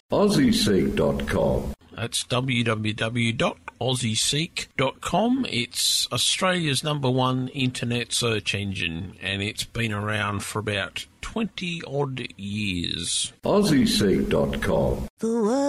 AussieSeek.com. That's www.aussieseek.com. It's Australia's #1 internet search engine, and it's been around for about 20-odd years. AussieSeek.com. The world